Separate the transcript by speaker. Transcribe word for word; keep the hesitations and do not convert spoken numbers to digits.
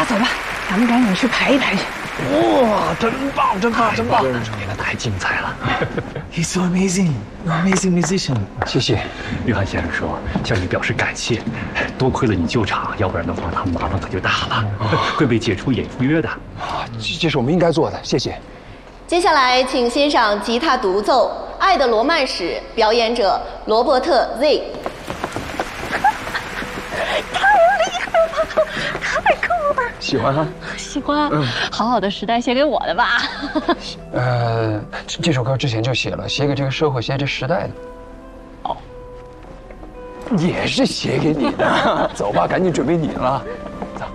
Speaker 1: 走吧，咱们赶紧去排一排去。
Speaker 2: 哇，真棒，真棒，真棒！
Speaker 3: 这个太精彩了。
Speaker 2: He's so amazing, amazing musician。
Speaker 3: 谢谢。约翰先生说向你表示感谢，多亏了你救场，要不然的话他们麻烦可就大了，会被解除演出约的。
Speaker 4: 啊，这这是我们应该做的，谢谢。
Speaker 5: 接下来，请欣赏吉他独奏《爱的罗曼史》，表演者罗伯特 Z。
Speaker 1: 太厉害了，太酷了！
Speaker 4: 喜欢哈？
Speaker 1: 喜欢，嗯，好好的时代写给我的吧。
Speaker 4: 呃，这这首歌之前就写了，写给这个社会，写给这时代的。哦，也是写给你的。走吧，赶紧准备你了。走。